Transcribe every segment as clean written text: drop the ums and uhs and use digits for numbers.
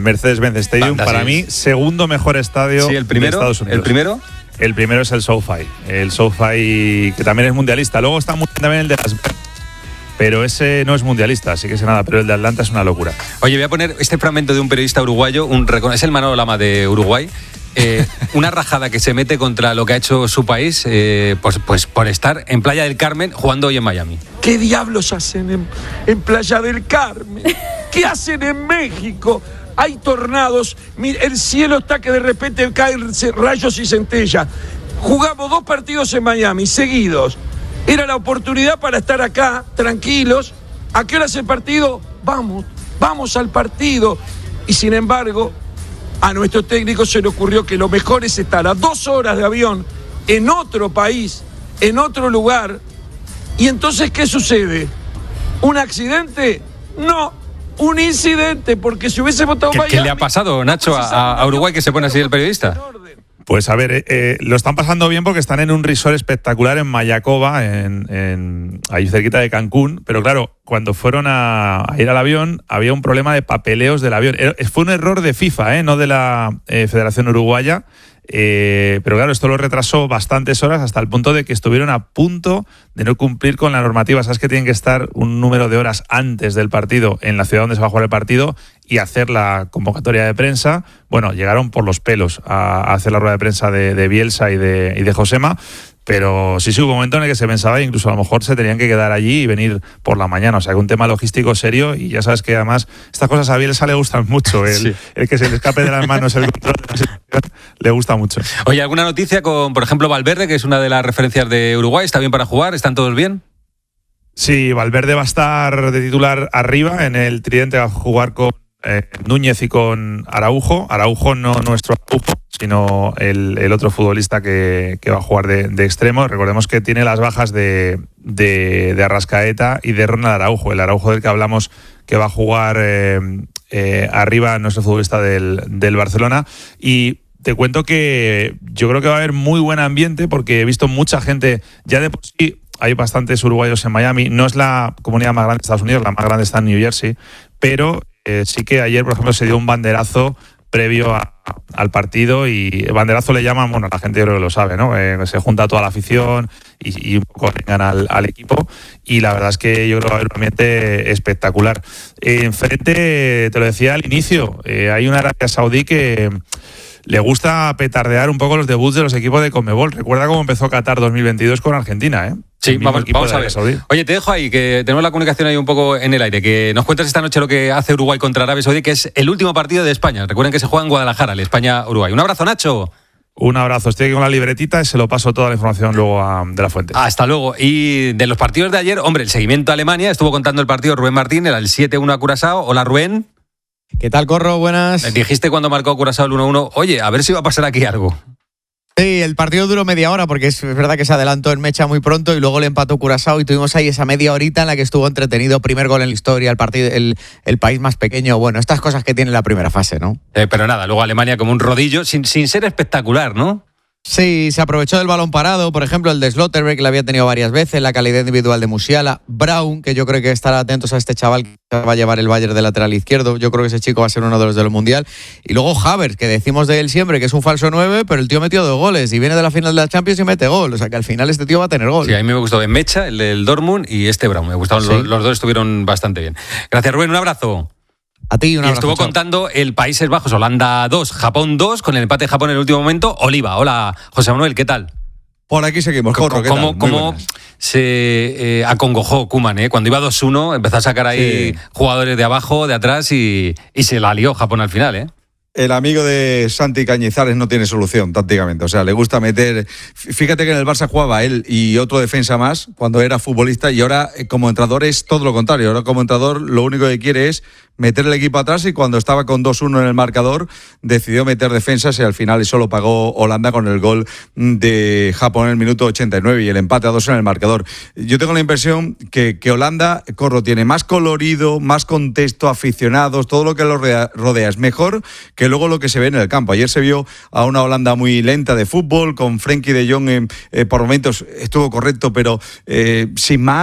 Mercedes-Benz Stadium, para mí, segundo mejor estadio ¿el primero? de Estados Unidos. ¿El primero? El primero es el SoFi, que también es mundialista. Luego está muy bien también el de Las Vegas, pero ese no es mundialista, así que sé nada, pero el de Atlanta es una locura. Oye, voy a poner este fragmento de un periodista uruguayo, es el Manolo Lama de Uruguay, una rajada que se mete contra lo que ha hecho su país, pues por estar en Playa del Carmen jugando hoy en Miami. ¿Qué diablos hacen en Playa del Carmen? ¿Qué hacen en México? Hay tornados, el cielo está que de repente caen rayos y centellas. Jugamos 2 partidos en Miami seguidos. Era la oportunidad para estar acá, tranquilos. ¿A qué hora es el partido? Vamos al partido. Y sin embargo, a nuestro técnico se le ocurrió que lo mejor es estar a 2 horas de avión en otro país, en otro lugar. Y entonces, ¿qué sucede? ¿Un accidente? No. Un incidente, porque si hubiese votado Miami... ¿Qué le ha pasado, Nacho, a Uruguay, que se pone así el periodista? Pues a ver, lo están pasando bien porque están en un resort espectacular en Mayacoba, ahí cerquita de Cancún, pero claro, cuando fueron a ir al avión había un problema de papeleos del avión. Fue un error de FIFA, no de la Federación Uruguaya, pero claro, esto lo retrasó bastantes horas hasta el punto de que estuvieron a punto de no cumplir con la normativa. Sabes que tienen que estar un número de horas antes del partido en la ciudad donde se va a jugar el partido y hacer la convocatoria de prensa. Bueno, llegaron por los pelos a hacer la rueda de prensa de Bielsa y de Josema, pero sí hubo un momento en el que se pensaba incluso a lo mejor se tenían que quedar allí y venir por la mañana. O sea, que un tema logístico serio, y ya sabes que además estas cosas a Bielsa le gustan mucho. El que se le escape de las manos el control de la situación le gusta mucho. Oye, ¿alguna noticia con, por ejemplo, Valverde, que es una de las referencias de Uruguay? ¿Está bien para jugar? ¿Están todos bien? Sí, Valverde va a estar de titular arriba en el tridente, va a jugar con Núñez y con Araujo. Araujo no nuestro Araujo, sino el otro futbolista que va a jugar de extremo. Recordemos que tiene las bajas de Arrascaeta y de Ronald Araujo, el Araujo del que hablamos, que va a jugar arriba, nuestro futbolista del Barcelona. Y te cuento que yo creo que va a haber muy buen ambiente, porque he visto mucha gente, ya de por sí hay bastantes uruguayos en Miami. No es la comunidad más grande de Estados Unidos, la más grande está en New Jersey, pero sí que ayer, por ejemplo, se dio un banderazo previo al partido, y banderazo le llaman, bueno, la gente yo creo que lo sabe, ¿no? Se junta toda la afición y un poco vengan al equipo, y la verdad es que yo creo que va a haber un ambiente espectacular. Enfrente, te lo decía al inicio, hay una Arabia Saudí que le gusta petardear un poco los debuts de los equipos de Conmebol. Recuerda cómo empezó Qatar 2022 con Argentina, ¿eh? Sí, vamos a ver. Saudí. Oye, te dejo ahí, que tenemos la comunicación ahí un poco en el aire, que nos cuentas esta noche lo que hace Uruguay contra Arabia Saudí, que es el último partido de España. Recuerden que se juega en Guadalajara, el España-Uruguay. Un abrazo, Nacho. Un abrazo, estoy aquí con la libretita y se lo paso toda la información luego de la fuente. Hasta luego. Y de los partidos de ayer, hombre, el seguimiento a Alemania, estuvo contando el partido Rubén Martín, era el 7-1 a Curazao. Hola, Rubén. ¿Qué tal, Corro? Buenas. Dijiste cuando marcó Curazao el 1-1, oye, a ver si va a pasar aquí algo. Sí, el partido duró media hora, porque es verdad que se adelantó en mecha muy pronto y luego le empató Curazao, y tuvimos ahí esa media horita en la que estuvo entretenido. Primer gol en la historia, el partido, el país más pequeño. Bueno, estas cosas que tiene la primera fase, ¿no? Pero nada, luego Alemania como un rodillo, sin ser espectacular, ¿no? Sí, se aprovechó del balón parado, por ejemplo, el de Slotterbeck, que lo había tenido varias veces, la calidad individual de Musiala, Braun, que yo creo que estará atentos a este chaval que va a llevar el Bayern de lateral izquierdo. Yo creo que ese chico va a ser uno de los del Mundial. Y luego Havertz, que decimos de él siempre que es un falso 9, pero el tío metió 2 goles y viene de la final de la Champions y mete gol. O sea que al final este tío va a tener gol. Sí, a mí me gustó de Mecha, el del Dortmund, y este Braun. Me gustaron, sí. Los dos estuvieron bastante bien. Gracias, Rubén, un abrazo. A ti, un abrazo. Y estuvo contando el Países Bajos, Holanda 2, Japón 2, con el empate de Japón en el último momento. Oliva, hola, José Manuel, ¿qué tal? Por aquí seguimos, Corro, ¿qué tal? ¿Cómo se acongojó Koeman, cuando iba 2-1, empezó a sacar ahí jugadores de abajo, de atrás, y se la lió Japón al final, ¿eh? El amigo de Santi Cañizares no tiene solución tácticamente, o sea, le gusta meter... Fíjate que en el Barça jugaba él y otro defensa más cuando era futbolista, y ahora como entrenador es todo lo contrario. Ahora como entrenador lo único que quiere es meter el equipo atrás, y cuando estaba con 2-1 en el marcador decidió meter defensas, y al final eso lo pagó Holanda con el gol de Japón en el minuto 89 y el empate a 2 en el marcador. Yo tengo la impresión que Holanda, Corro, tiene más colorido, más contexto, aficionados, todo lo que lo rodea es mejor que luego lo que se ve en el campo. Ayer se vio a una Holanda muy lenta de fútbol, con Frenkie de Jong por momentos estuvo correcto, pero sin más.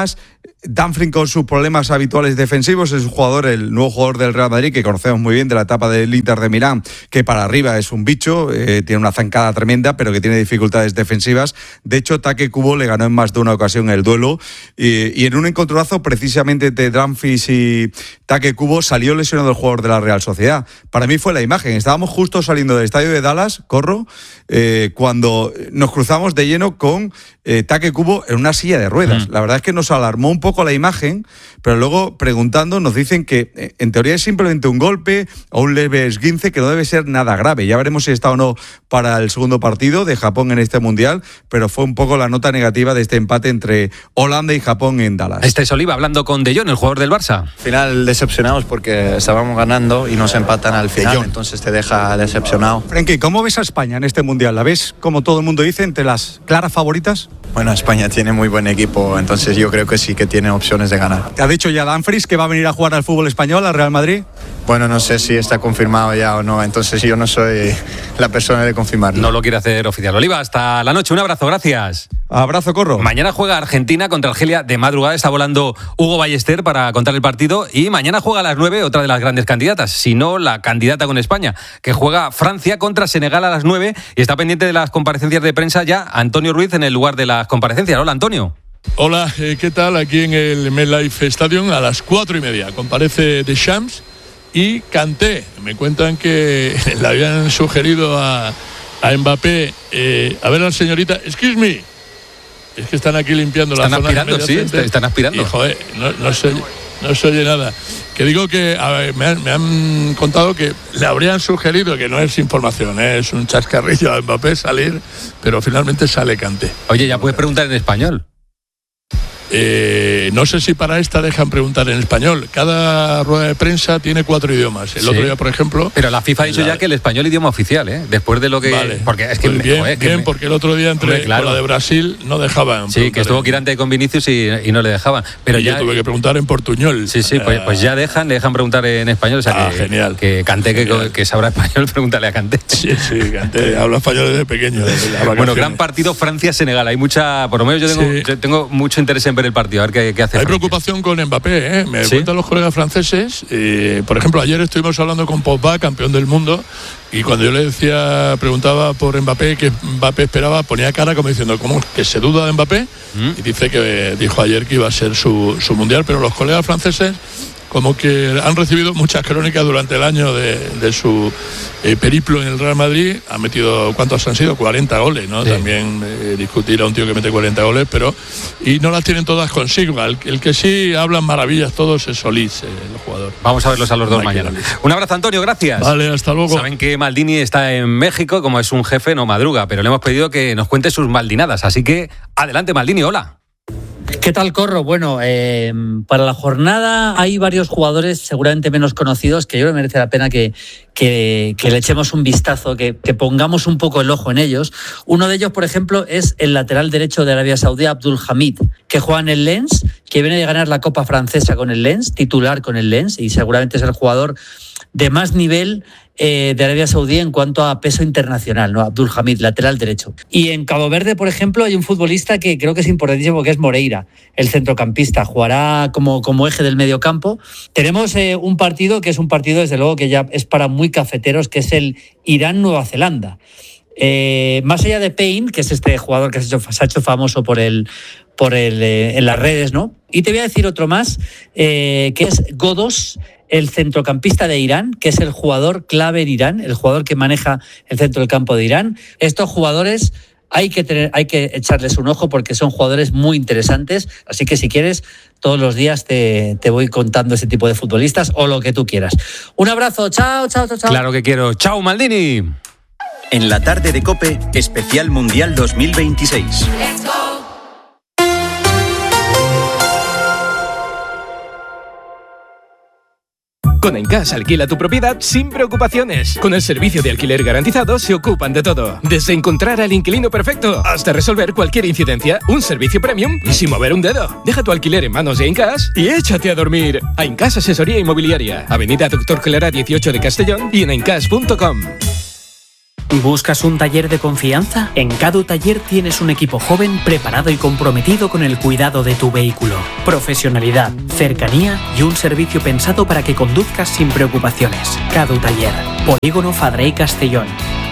Dumfries con sus problemas habituales defensivos, es un jugador, el nuevo jugador del Real Madrid, que conocemos muy bien de la etapa del Inter de Milán, que para arriba es un bicho, tiene una zancada tremenda, pero que tiene dificultades defensivas. De hecho, Take Kubo le ganó en más de una ocasión el duelo, y en un encontronazo precisamente de Dumfries y Take Kubo salió lesionado el jugador de la Real Sociedad. Para mí fue la imagen, estábamos justo saliendo del estadio de Dallas, cuando nos cruzamos de lleno con Take Kubo en una silla de ruedas. La verdad es que nos alarmó un poco la imagen, pero luego preguntando nos dicen que en teoría es simplemente un golpe o un leve esguince, que no debe ser nada grave. Ya veremos si está o no para el segundo partido de Japón en este Mundial, pero fue un poco la nota negativa de este empate entre Holanda y Japón en Dallas. Este es Oliva hablando con De Jong, el jugador del Barça. Al final decepcionados porque estábamos ganando y nos empatan al final, entonces te deja decepcionado. Frenkie, ¿cómo ves a España en este Mundial? ¿La ves, como todo el mundo dice, entre las claras favoritas? Bueno, España tiene muy buen equipo, entonces yo creo que sí que tiene opciones de ganar. ¿Te ha dicho ya Dumfries que va a venir a jugar al fútbol español, al Real Madrid? Bueno, no sé si está confirmado ya o no, entonces yo no soy la persona de confirmarlo. No lo quiere hacer oficial. Oliva, hasta la noche, un abrazo, gracias. Abrazo, Corro. Mañana juega Argentina contra Argelia de madrugada, está volando Hugo Ballester para contar el partido, y mañana juega a las 9 otra de las grandes candidatas, si no la candidata con España, que juega Francia contra Senegal a las 9, y está pendiente de las comparecencias de prensa ya Antonio Ruiz en el lugar de las comparecencias. Hola, Antonio. Hola, ¿qué tal? Aquí en el MetLife Stadium a las 4:30 comparece Deschamps y Kanté. Me cuentan que le habían sugerido a Mbappé, a ver a la señorita, excuse me, es que están aquí limpiando la zona. Están aspirando, sí, están aspirando. Y, joder, no se oye nada. Que digo que, a ver, me han contado que le habrían sugerido, que no es información, es un chascarrillo a Mbappé salir, pero finalmente sale Kanté. Oye, ya puedes preguntar en español. No sé si para esta dejan preguntar en español. Cada rueda de prensa tiene 4 idiomas. El otro día, por ejemplo... Pero la FIFA ha dicho ya que el español idioma oficial, ¿eh? Después de lo que... Vale. Porque es que... Pues bien, porque el otro día con la de Brasil no dejaban. Sí, que estuvo Quirante con Vinicius y no le dejaban. Pero ya yo tuve que preguntar en portuñol. Sí, pues ya le dejan preguntar en español. O sea, genial. Que Kanté, que sabrá español, pregúntale a Kanté. Sí, Kanté habla español desde pequeño. Bueno, gran partido Francia-Senegal. Hay mucha... Por lo menos yo tengo mucho interés en ver el partido, a ver qué hace. Hay preocupación con Mbappé, ¿eh? Me cuentan los colegas franceses. Por ejemplo, ayer estuvimos hablando con Pogba, campeón del mundo, y cuando yo le preguntaba por Mbappé, que Mbappé esperaba, ponía cara como diciendo, ¿cómo que se duda de Mbappé? Y dice que dijo ayer que iba a ser su mundial, pero los colegas franceses como que han recibido muchas crónicas durante el año de su periplo en el Real Madrid. Ha metido, ¿cuántos han sido? 40 goles, ¿no? Sí. También discutir a un tío que mete 40 goles, y no las tienen todas consigo. El que sí hablan maravillas todos es Solís, el jugador. Vamos a verlos a los dos mañana. Un abrazo, Antonio, gracias. Vale, hasta luego. Saben que Maldini está en México, como es un jefe, no madruga, pero le hemos pedido que nos cuente sus maldinadas. Así que, adelante, Maldini, hola. ¿Qué tal, Corro? Bueno, para la jornada hay varios jugadores seguramente menos conocidos que yo creo que merece la pena que le echemos un vistazo, que pongamos un poco el ojo en ellos. Uno de ellos, por ejemplo, es el lateral derecho de Arabia Saudí, Abdul Hamid, que juega en el Lens, que viene de ganar la Copa Francesa con el Lens, titular con el Lens, y seguramente es el jugador de más nivel de Arabia Saudí en cuanto a peso internacional, ¿no? Abdul Hamid, lateral derecho. Y en Cabo Verde, por ejemplo, hay un futbolista que creo que es importantísimo, que es Moreira, el centrocampista. Jugará como eje del mediocampo. Tenemos un partido que es un partido, desde luego, que ya es para muy cafeteros, que es el Irán-Nueva Zelanda. Más allá de Payne, que es este jugador que se ha hecho famoso en las redes, ¿no? Y te voy a decir otro más, que es Godos, el centrocampista de Irán, que es el jugador clave en Irán, el jugador que maneja el centro del campo de Irán. Estos jugadores hay que echarles un ojo porque son jugadores muy interesantes. Así que si quieres, todos los días te voy contando ese tipo de futbolistas o lo que tú quieras. Un abrazo, chao. Claro que quiero. Chao, Maldini. En la tarde de COPE, especial Mundial 2026. Let's go. Con Encash alquila tu propiedad sin preocupaciones. Con el servicio de alquiler garantizado se ocupan de todo. Desde encontrar al inquilino perfecto hasta resolver cualquier incidencia. Un servicio premium y sin mover un dedo. Deja tu alquiler en manos de Encash y échate a dormir. A Encash Asesoría Inmobiliaria. Avenida Doctor Clara 18 de Castellón y en encash.com. ¿Buscas un taller de confianza? En Cadu Taller tienes un equipo joven, preparado y comprometido con el cuidado de tu vehículo. Profesionalidad, cercanía y un servicio pensado para que conduzcas sin preocupaciones. Cadu Taller, Polígono Fadrey Castellón.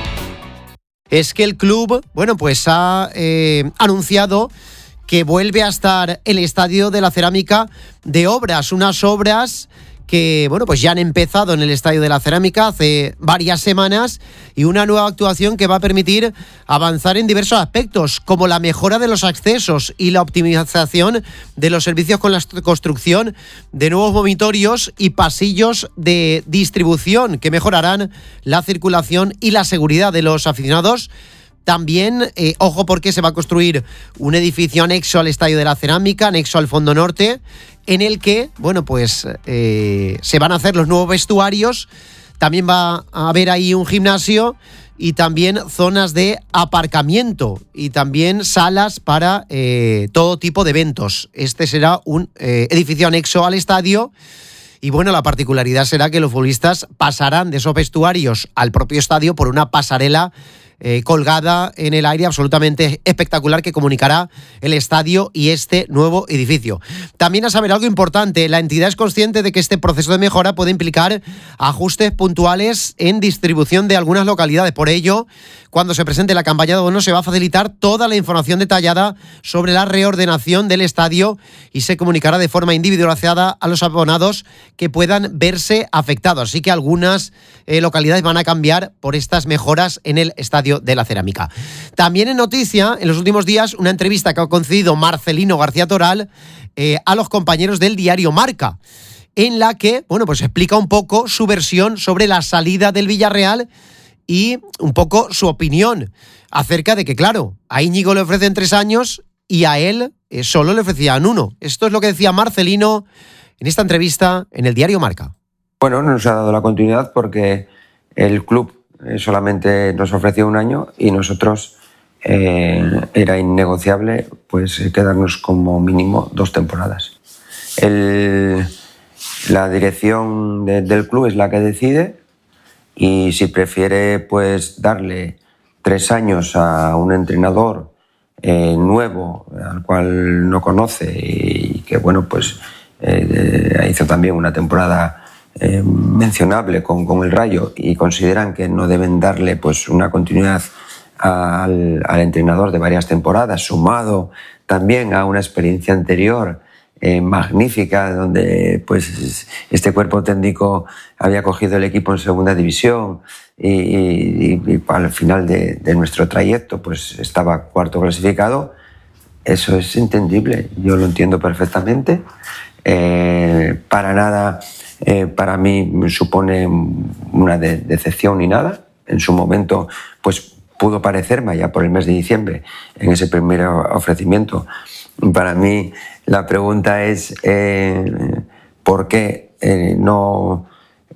Es que el club, bueno, pues ha anunciado que vuelve a estar el Estadio de la Cerámica de obras, unas obras que, bueno, pues ya han empezado en el Estadio de la Cerámica hace varias semanas, y una nueva actuación que va a permitir avanzar en diversos aspectos, como la mejora de los accesos y la optimización de los servicios con la construcción de nuevos vomitorios y pasillos de distribución que mejorarán la circulación y la seguridad de los aficionados. También, ojo, porque se va a construir un edificio anexo al Estadio de la Cerámica, anexo al Fondo Norte, en el que, bueno, pues se van a hacer los nuevos vestuarios. También va a haber ahí un gimnasio y también zonas de aparcamiento y también salas para todo tipo de eventos. Este será un edificio anexo al estadio. Y bueno, la particularidad será que los futbolistas pasarán de esos vestuarios al propio estadio por una pasarela colgada en el aire absolutamente espectacular que comunicará el estadio y este nuevo edificio. También a saber algo importante, la entidad es consciente de que este proceso de mejora puede implicar ajustes puntuales en distribución de algunas localidades. Por ello, cuando se presente la campaña de abonos, se va a facilitar toda la información detallada sobre la reordenación del estadio y se comunicará de forma individualizada a los abonados que puedan verse afectados. Así que algunas localidades van a cambiar por estas mejoras en el Estadio de la Cerámica. También en noticia, en los últimos días, una entrevista que ha concedido Marcelino García Toral a los compañeros del diario Marca, en la que, bueno, pues explica un poco su versión sobre la salida del Villarreal y un poco su opinión acerca de que, claro, a Íñigo le ofrecen 3 años y a él solo le ofrecían 1. Esto es lo que decía Marcelino en esta entrevista en el diario Marca. Bueno, no nos ha dado la continuidad porque el club solamente nos ofreció 1 año y nosotros era innegociable pues quedarnos como mínimo 2 temporadas. La dirección del club es la que decide, y si prefiere pues darle 3 años a un entrenador nuevo al cual no conoce y que bueno pues hizo también una temporada mencionable con el Rayo, y consideran que no deben darle pues una continuidad al entrenador de varias temporadas, sumado también a una experiencia anterior magnífica, donde pues este cuerpo técnico había cogido el equipo en segunda división y al final de nuestro trayecto pues estaba 4º clasificado. Eso es entendible, yo lo entiendo perfectamente. Para nada para mí me supone una decepción ni nada. En su momento pues pudo parecerme allá por el mes de diciembre, en ese primer ofrecimiento. Para mí la pregunta es ¿por qué no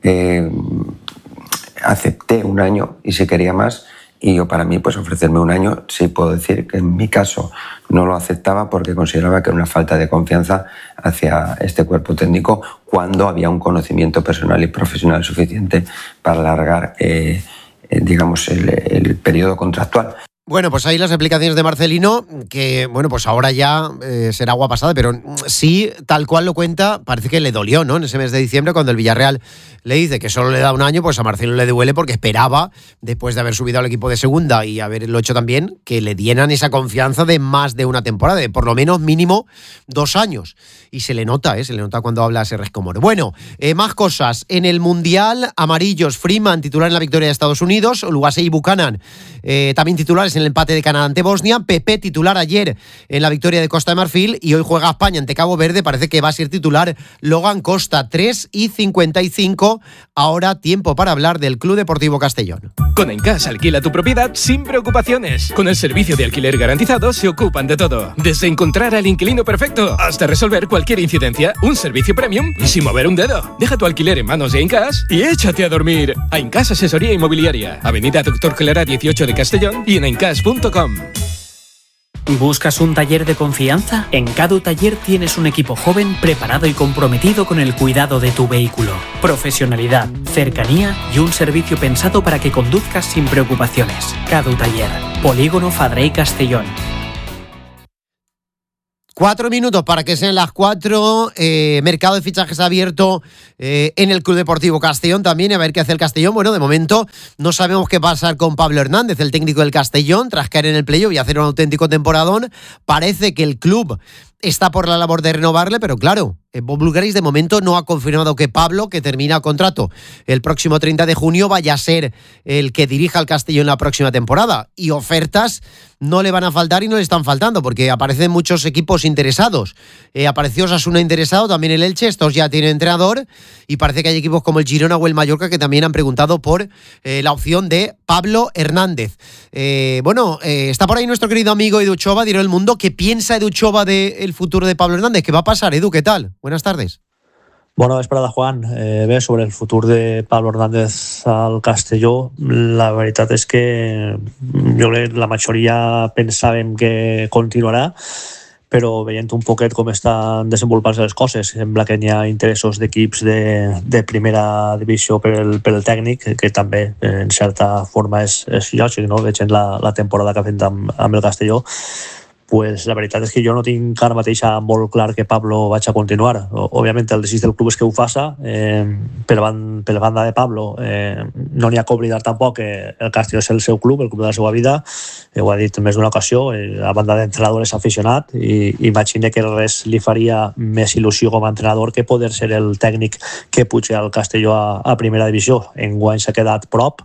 acepté 1 año y si quería más? Y yo, para mí, pues ofrecerme 1 año, sí puedo decir que en mi caso no lo aceptaba porque consideraba que era una falta de confianza hacia este cuerpo técnico cuando había un conocimiento personal y profesional suficiente para alargar, digamos, el periodo contractual. Bueno, pues ahí las explicaciones de Marcelino, que bueno, pues ahora ya será agua pasada, pero sí, tal cual lo cuenta, parece que le dolió, ¿no? En ese mes de diciembre, cuando el Villarreal le dice que solo le da 1 año, pues a Marcelino le duele porque esperaba, después de haber subido al equipo de segunda y haberlo hecho también, que le dieran esa confianza de más de una temporada, de por lo menos mínimo 2 años. Y se le nota cuando habla ese rescomor. Bueno, más cosas. En el Mundial, amarillos, Freeman titular en la victoria de Estados Unidos, Oluwase y Buchanan también titulares en el empate de Canadá ante Bosnia, Pepe titular ayer en la victoria de Costa de Marfil, y hoy juega España ante Cabo Verde. Parece que va a ser titular Logan Costa. 3:55, ahora tiempo para hablar del Club Deportivo Castellón. Con Encasa alquila tu propiedad sin preocupaciones. Con el servicio de alquiler garantizado se ocupan de todo, desde encontrar al inquilino perfecto hasta resolver cualquier incidencia. Un servicio premium y sin mover un dedo. Deja tu alquiler en manos de Encasa y échate a dormir. Encasa Asesoría Inmobiliaria, Avenida Doctor Clara 18 de Castellón y en encas.com. ¿Buscas un taller de confianza? En Cadu Taller tienes un equipo joven, preparado y comprometido con el cuidado de tu vehículo. Profesionalidad, cercanía y un servicio pensado para que conduzcas sin preocupaciones. Cadu Taller, Polígono Fadrey Castellón. 4 minutos para que sean las 4. Mercado de fichajes abierto en el Club Deportivo Castellón también. A ver qué hace el Castellón. Bueno, de momento no sabemos qué pasar con Pablo Hernández, el técnico del Castellón, tras caer en el playoff y hacer un auténtico temporadón. Parece que el club está por la labor de renovarle, pero claro, Bob Bulgaris de momento no ha confirmado que Pablo, que termina contrato el próximo 30 de junio, vaya a ser el que dirija al Castellón la próxima temporada. Y ofertas no le van a faltar y no le están faltando, porque aparecen muchos equipos interesados. Apareció Osasuna interesado, también el Elche, estos ya tienen entrenador, y parece que hay equipos como el Girona o el Mallorca que también han preguntado por la opción de Pablo Hernández. Está por ahí nuestro querido amigo Edu Chova, Diario El Mundo. ¿Qué piensa Edu Chova del futuro de Pablo Hernández? ¿Qué va a pasar, Edu? ¿Qué tal? Buenas tardes. Bona vesprada, Juan. Bé, sobre el futur de Pablo Hernández al Castelló, la veritat és que jo crec que la majoria pensàvem que continuarà, però veient un poquet com estan desenvolupant-se les coses, sembla que hi ha interessos d'equips de primera divisió per el tècnic, que també en certa forma és lògic, no? Veient la temporada que ha fet amb el Castelló. Pues la veritat és que jo no tinc ara mateix molt clar que Pablo vaig a continuar. Òbviament el desig del club és que ho faça. Per la banda de Pablo no n'hi ha que oblidar tampoc que el Castelló és el seu club, el club de la seva vida. Ho ha dit més d'una ocasió. A banda d'entrenador és aficionat i imagina que res li faria més il·lusió com a entrenador que poder ser el tècnic que pugi al Castelló a primera divisió. Enguany s'ha quedat prop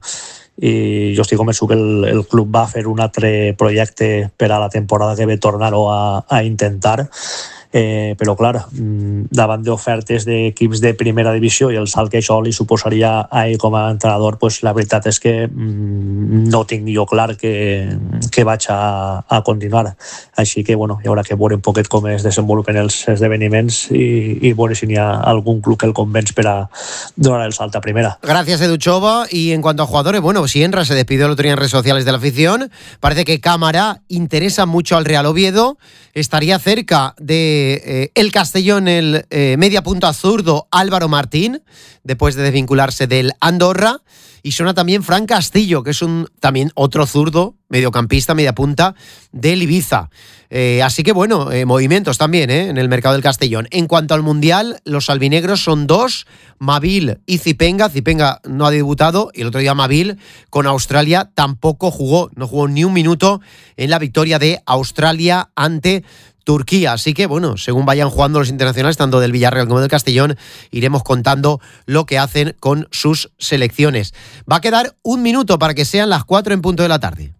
i jo estic convençut que el club va fer un altre projecte per a la temporada que ve tornar-ho a intentar, però clar, davant d'ofertes d'equips de primera divisió i el salt que això li suposaria a ell com a entrenador, pues la veritat és que no tinc jo clar que vaig a continuar. Així que bueno, hi haurà que veure un poquet com es desenvolupen els esdeveniments i veure si n'hi ha algún club que el convenç per a donar el salt a primera. Gracias, Edu Chova. Y en cuanto a jugadores, bueno, Sienra se despidió el otro día en redes sociales de la afición. Parece que Cámara interesa mucho al Real Oviedo. Estaría cerca de el Castellón, el media punta zurdo Álvaro Martín, después de desvincularse del Andorra. Y suena también Fran Castillo, que es también otro zurdo, mediocampista, media punta del Ibiza. Así que bueno, movimientos también en el mercado del Castellón. En cuanto al Mundial, los albinegros son 2, Mavil y Zipenga. Zipenga no ha debutado y el otro día Mavil con Australia tampoco jugó, no jugó ni un minuto en la victoria de Australia ante Turquía. Así que bueno, según vayan jugando los internacionales, tanto del Villarreal como del Castellón, iremos contando lo que hacen con sus selecciones. Va a quedar un minuto para que sean las 4 en punto de la tarde.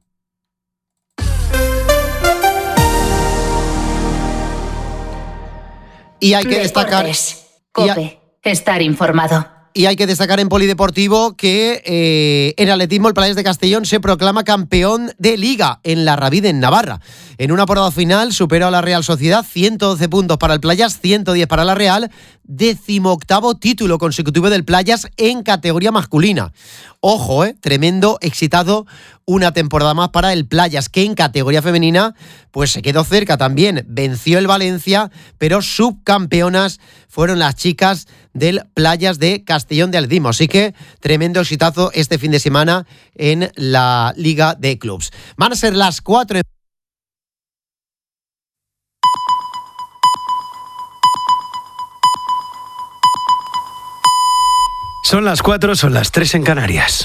Y hay que destacar... COPE, estar informado. Y hay que destacar en polideportivo que en atletismo el Playas de Castellón se proclama campeón de Liga en la Rabide, en Navarra. En una porada final superó a la Real Sociedad, 112 puntos para el Playas, 110 para la Real, 18º título consecutivo del Playas en categoría masculina. Ojo, tremendo, excitado, una temporada más para el Playas, que en categoría femenina pues se quedó cerca también, venció el Valencia, pero subcampeonas fueron las chicas del Playas de Castellón de Atletismo. Así que tremendo exitazo este fin de semana en la Liga de Clubs. Van a ser las 4. Son las 4, son las 3 en Canarias.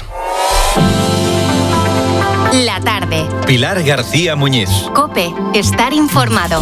La tarde. Pilar García Muñiz. COPE, estar informado.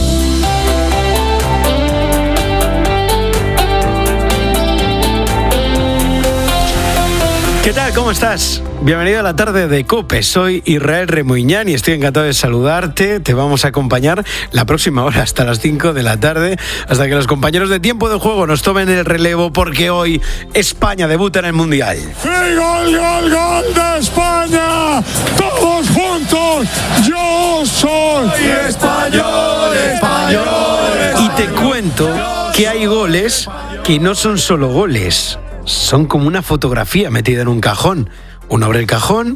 ¿Qué tal? ¿Cómo estás? Bienvenido a la tarde de COPE. Soy Israel Remuñán y estoy encantado de saludarte. Te vamos a acompañar la próxima hora hasta las 5 de la tarde, hasta que los compañeros de Tiempo de Juego nos tomen el relevo, porque hoy España debuta en el Mundial. ¡Sí, gol, gol, gol de España! ¡Todos juntos! ¡Yo soy español, español! Y te cuento que hay goles que no son solo goles. Son como una fotografía metida en un cajón. Uno abre el cajón,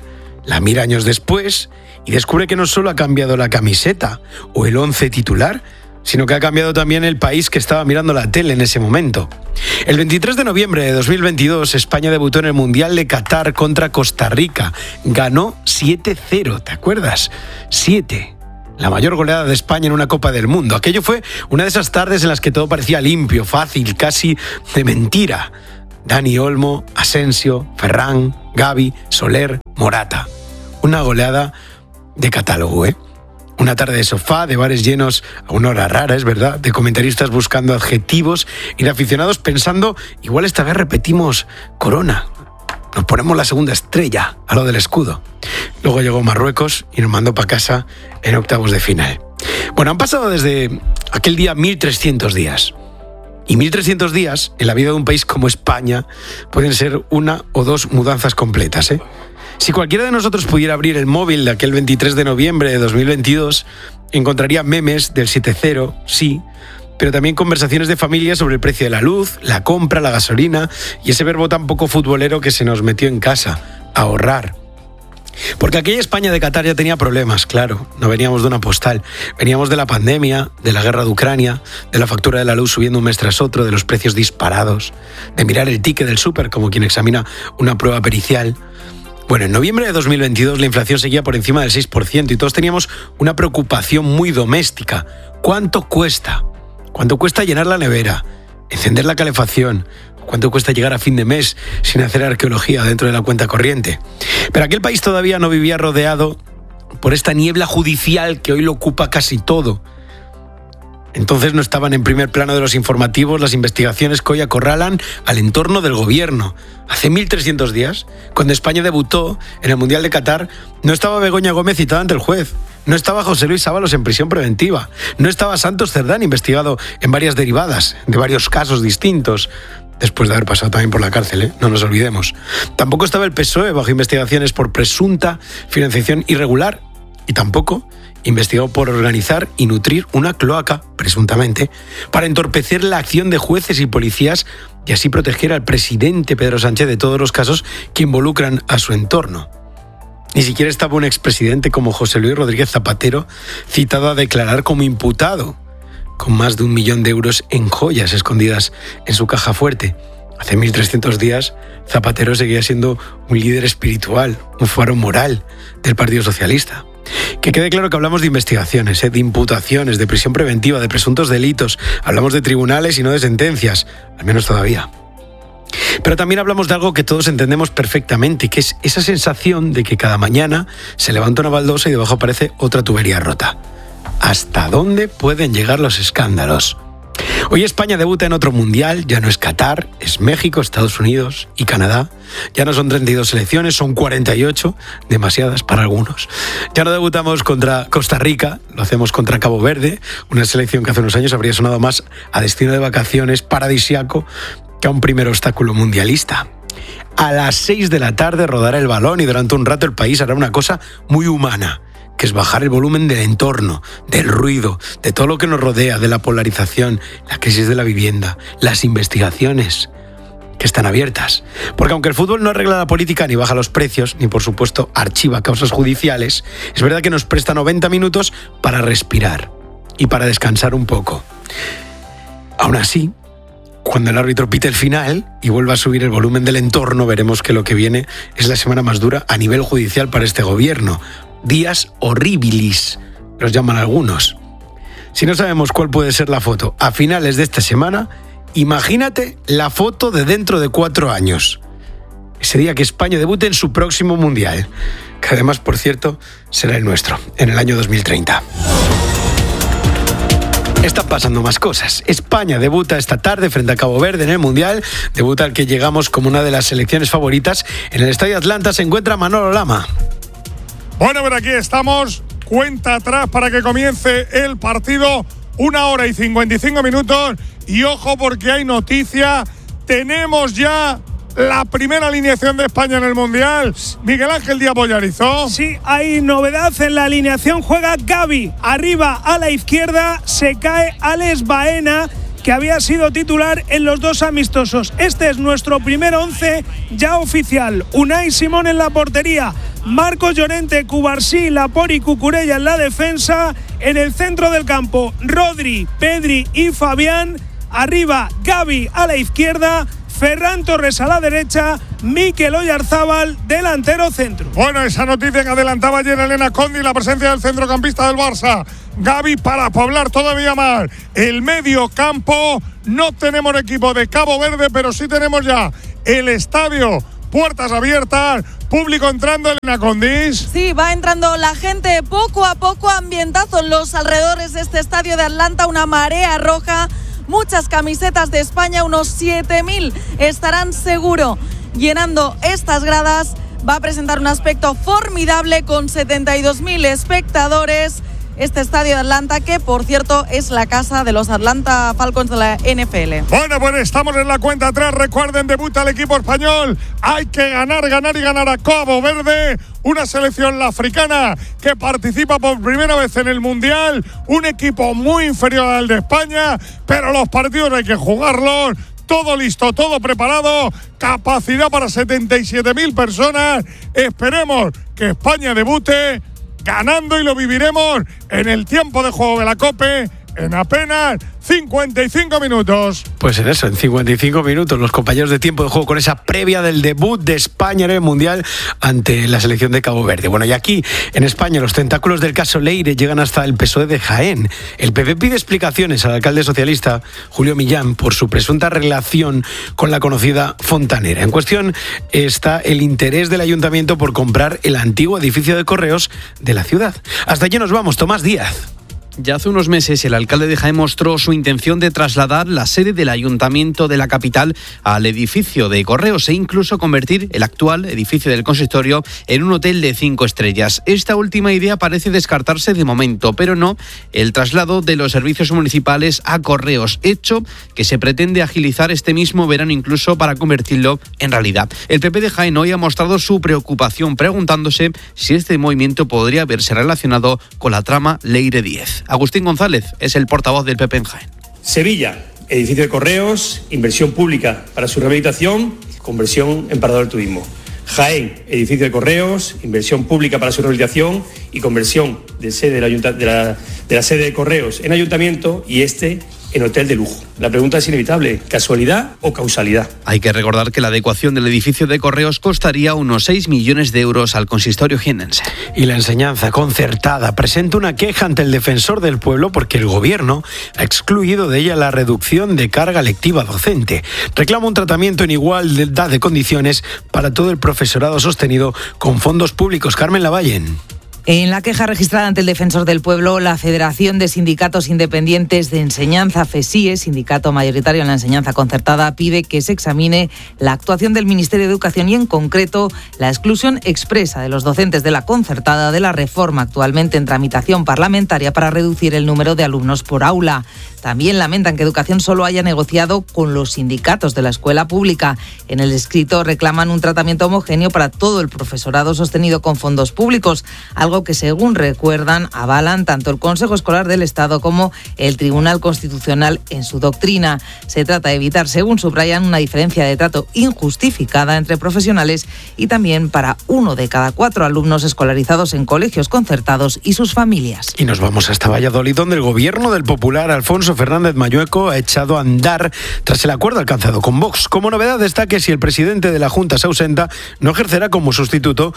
la mira años después y descubre que no solo ha cambiado la camiseta o el 11 titular, sino que ha cambiado también el país que estaba mirando la tele en ese momento. El 23 de noviembre de 2022, España debutó en el Mundial de Qatar contra Costa Rica. Ganó 7-0, ¿te acuerdas? 7. La mayor goleada de España en una Copa del Mundo. Aquello fue una de esas tardes en las que todo parecía limpio, fácil, casi de mentira. Dani Olmo, Asensio, Ferran, Gavi, Soler, Morata. Una goleada de catálogo, ¿eh? Una tarde de sofá, de bares llenos a una hora rara, es verdad, de comentaristas buscando adjetivos y de aficionados pensando, igual esta vez repetimos Corona. Nos ponemos la segunda estrella a lo del escudo. Luego llegó Marruecos y nos mandó para casa en octavos de final. Bueno, han pasado desde aquel día 1300 días. Y 1300 días en la vida de un país como España pueden ser una o dos mudanzas completas, ¿eh? Si cualquiera de nosotros pudiera abrir el móvil de aquel 23 de noviembre de 2022, encontraría memes del 7-0, sí, pero también conversaciones de familia sobre el precio de la luz, la compra, la gasolina y ese verbo tan poco futbolero que se nos metió en casa, ahorrar. Porque aquella España de Qatar ya tenía problemas, claro, no veníamos de una postal, veníamos de la pandemia, de la guerra de Ucrania, de la factura de la luz subiendo un mes tras otro, de los precios disparados, de mirar el ticket del súper como quien examina una prueba pericial. Bueno, en noviembre de 2022 la inflación seguía por encima del 6% y todos teníamos una preocupación muy doméstica. ¿Cuánto cuesta? ¿Cuánto cuesta llenar la nevera? ¿Encender la calefacción? ¿Cuánto cuesta llegar a fin de mes sin hacer arqueología dentro de la cuenta corriente? Pero aquel país todavía no vivía rodeado por esta niebla judicial que hoy lo ocupa casi todo. Entonces no estaban en primer plano de los informativos las investigaciones que hoy acorralan al entorno del gobierno. Hace 1300 días, cuando España debutó en el Mundial de Qatar, no estaba Begoña Gómez citada ante el juez, no estaba José Luis Ábalos en prisión preventiva, no estaba Santos Cerdán investigado en varias derivadas, de varios casos distintos, después de haber pasado también por la cárcel, ¿eh? No nos olvidemos. Tampoco estaba el PSOE bajo investigaciones por presunta financiación irregular y tampoco investigado por organizar y nutrir una cloaca, presuntamente, para entorpecer la acción de jueces y policías y así proteger al presidente Pedro Sánchez de todos los casos que involucran a su entorno. Ni siquiera estaba un expresidente como José Luis Rodríguez Zapatero citado a declarar como imputado, con más de 1 millón de euros en joyas escondidas en su caja fuerte. Hace 1300 días, Zapatero seguía siendo un líder espiritual, un faro moral del Partido Socialista. Que quede claro que hablamos de investigaciones, de imputaciones, de prisión preventiva, de presuntos delitos. Hablamos de tribunales y no de sentencias, al menos todavía. Pero también hablamos de algo que todos entendemos perfectamente, que es esa sensación de que cada mañana se levanta una baldosa y debajo aparece otra tubería rota. ¿Hasta dónde pueden llegar los escándalos? Hoy España debuta en otro mundial, ya no es Qatar, es México, Estados Unidos y Canadá. Ya no son 32 selecciones, son 48, demasiadas para algunos. Ya no debutamos contra Costa Rica, lo hacemos contra Cabo Verde, una selección que hace unos años habría sonado más a destino de vacaciones paradisiaco que a un primer obstáculo mundialista. A las 6 de la tarde rodará el balón y durante un rato el país hará una cosa muy humana, que es bajar el volumen del entorno, del ruido, de todo lo que nos rodea, de la polarización, la crisis de la vivienda, las investigaciones que están abiertas. Porque aunque el fútbol no arregla la política, ni baja los precios, ni por supuesto archiva causas judiciales, es verdad que nos presta 90 minutos para respirar y para descansar un poco. Aún así, cuando el árbitro pite el final y vuelva a subir el volumen del entorno, veremos que lo que viene es la semana más dura a nivel judicial para este gobierno. Días horribilis, los llaman algunos. Si no sabemos cuál puede ser la foto a finales de esta semana, imagínate la foto de dentro de 4 años. Ese día que España debute en su próximo mundial, que además, por cierto, será el nuestro, en el año 2030. Están pasando más cosas. España debuta esta tarde frente a Cabo Verde en el Mundial. Debuta al que llegamos como una de las selecciones favoritas. En el Estadio Atlanta se encuentra Manolo Lama. Bueno, pero aquí estamos, cuenta atrás para que comience el partido, 1 hora y 55 minutos, y ojo porque hay noticia, tenemos ya la primera alineación de España en el Mundial. Miguel Ángel Díaz Bollarizó. Sí, hay novedad en la alineación, juega Gavi, arriba a la izquierda se cae Alex Baena, que había sido titular en los 2 amistosos. Este es nuestro primer 11 ya oficial. Unai Simón en la portería, Marcos Llorente, Cubarsí, Laporte y Cucurella en la defensa. En el centro del campo, Rodri, Pedri y Fabián. Arriba, Gavi a la izquierda. Ferran Torres a la derecha, Mikel Oyarzábal, delantero centro. Bueno, esa noticia que adelantaba ayer Elena Condi, la presencia del centrocampista del Barça, Gavi, para poblar todavía más el medio campo. No tenemos equipo de Cabo Verde, pero sí tenemos ya el estadio, puertas abiertas, público entrando, Elena Condis. Sí, va entrando la gente poco a poco, ambientazo en los alrededores de este estadio de Atlanta, una marea roja. Muchas camisetas de España, unos 7.000 estarán seguro llenando estas gradas. Va a presentar un aspecto formidable con 72.000 espectadores. Este estadio de Atlanta, que por cierto es la casa de los Atlanta Falcons de la NFL. Bueno, pues estamos en la cuenta atrás. Recuerden, debuta el equipo español. Hay que ganar y ganar a Cabo Verde. Una selección la africana que participa por primera vez en el Mundial. Un equipo muy inferior al de España, pero los partidos hay que jugarlos. Todo listo, todo preparado. Capacidad para 77.000 personas. Esperemos que España debute ganando y lo viviremos en el tiempo de juego de la COPE en apenas 55 minutos. Pues en eso, en 55 minutos, los compañeros de tiempo de juego con esa previa del debut de España en el Mundial ante la selección de Cabo Verde. Bueno, y aquí en España los tentáculos del caso Leire llegan hasta el PSOE de Jaén. El PP pide explicaciones al alcalde socialista Julio Millán por su presunta relación con la conocida fontanera. En cuestión está el interés del ayuntamiento por comprar el antiguo edificio de correos de la ciudad. Hasta allí nos vamos, Tomás Díaz. Ya hace unos meses el alcalde de Jaén mostró su intención de trasladar la sede del ayuntamiento de la capital al edificio de correos e incluso convertir el actual edificio del consistorio en un hotel de 5 estrellas. Esta última idea parece descartarse de momento, pero no el traslado de los servicios municipales a correos, hecho que se pretende agilizar este mismo verano incluso para convertirlo en realidad. El PP de Jaén hoy ha mostrado su preocupación preguntándose si este movimiento podría verse relacionado con la trama Leire 10. Agustín González es el portavoz del PP en Jaén. Sevilla, edificio de correos, inversión pública para su rehabilitación, conversión en parador del turismo. Jaén, edificio de correos, inversión pública para su rehabilitación y conversión de la sede de correos en ayuntamiento y en hotel de lujo. La pregunta es inevitable, ¿casualidad o causalidad? Hay que recordar que la adecuación del edificio de correos costaría unos 6 millones de euros al consistorio jiennense. Y la enseñanza concertada presenta una queja ante el defensor del pueblo porque el gobierno ha excluido de ella la reducción de carga lectiva docente. Reclama un tratamiento en igualdad de condiciones para todo el profesorado sostenido con fondos públicos. Carmen Lavallen. En la queja registrada ante el Defensor del Pueblo, la Federación de Sindicatos Independientes de Enseñanza, FESIE, sindicato mayoritario en la enseñanza concertada, pide que se examine la actuación del Ministerio de Educación y, en concreto, la exclusión expresa de los docentes de la concertada de la reforma actualmente en tramitación parlamentaria para reducir el número de alumnos por aula. También lamentan que Educación solo haya negociado con los sindicatos de la escuela pública. En el escrito reclaman un tratamiento homogéneo para todo el profesorado sostenido con fondos públicos, algo que, según recuerdan, avalan tanto el Consejo Escolar del Estado como el Tribunal Constitucional en su doctrina. Se trata de evitar, según subrayan, una diferencia de trato injustificada entre profesionales y también para 1 de cada 4 alumnos escolarizados en colegios concertados y sus familias. Y nos vamos hasta Valladolid, donde el gobierno del popular Alfonso Fernández Mañueco ha echado a andar tras el acuerdo alcanzado con Vox. Como novedad está que si el presidente de la Junta se ausenta, no ejercerá como sustituto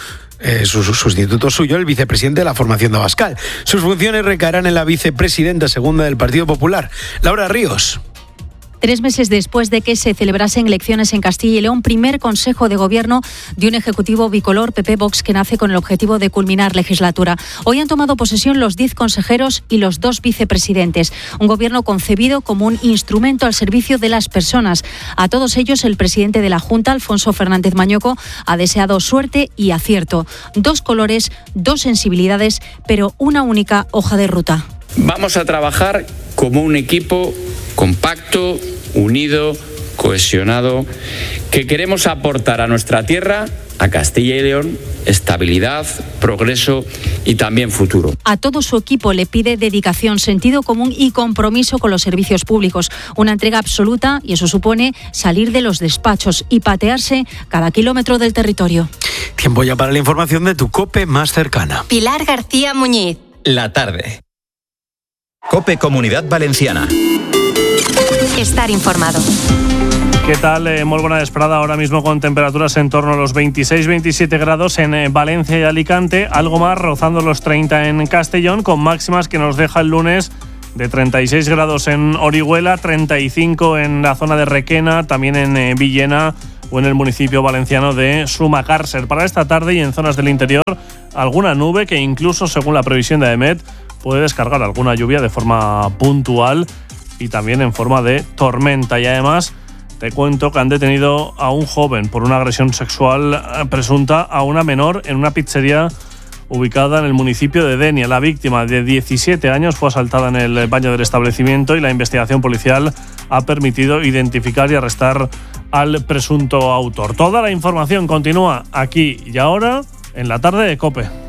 suyo el vicepresidente de la formación de Abascal. Sus funciones recaerán en la vicepresidenta segunda del Partido Popular, Laura Ríos. 3 meses después de que se celebrasen elecciones en Castilla y León, primer consejo de gobierno de un ejecutivo bicolor PP-Vox que nace con el objetivo de culminar legislatura. Hoy han tomado posesión los 10 consejeros y los 2 vicepresidentes. Un gobierno concebido como un instrumento al servicio de las personas. A todos ellos, el presidente de la Junta, Alfonso Fernández Mañueco, ha deseado suerte y acierto. 2 colores, 2 sensibilidades, pero una única hoja de ruta. Vamos a trabajar como un equipo compacto, unido, cohesionado, que queremos aportar a nuestra tierra, a Castilla y León, estabilidad, progreso y también futuro. A todo su equipo le pide dedicación, sentido común y compromiso con los servicios públicos. Una entrega absoluta, y eso supone salir de los despachos y patearse cada kilómetro del territorio. Tiempo ya para la información de tu COPE más cercana. Pilar García Muñiz. La tarde. COPE Comunidad Valenciana. Estar informado. ¿Qué tal? Muy buena vesprada. Ahora mismo con temperaturas en torno a los 26-27 grados en Valencia y Alicante, algo más rozando los 30 en Castellón, con máximas que nos deja el lunes de 36 grados en Orihuela, 35 en la zona de Requena, también en Villena o en el municipio valenciano de Sumacàrcer. Para esta tarde y en zonas del interior, alguna nube que incluso, según la previsión de AEMET, puede descargar alguna lluvia de forma puntual y también en forma de tormenta. Y además te cuento que han detenido a un joven por una agresión sexual presunta a una menor en una pizzería ubicada en el municipio de Denia. La víctima, de 17 años, fue asaltada en el baño del establecimiento y la investigación policial ha permitido identificar y arrestar al presunto autor. Toda la información continúa aquí y ahora en la tarde de COPE.